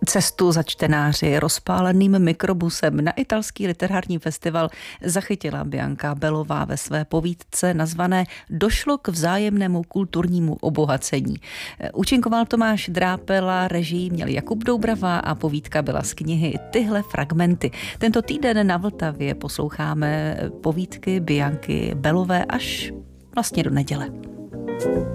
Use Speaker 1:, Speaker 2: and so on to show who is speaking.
Speaker 1: Cestu za čtenáři rozpáleným mikrobusem na italský literární festival zachytila Bianca Bellová ve své povídce nazvané Došlo k vzájemnému kulturnímu obohacení. Účinkoval Tomáš Drápela, režii měl Jakub Doubrava a povídka byla z knihy Tyhle fragmenty. Tento týden na Vltavě posloucháme povídky Bianky Bellové až vlastně do neděle.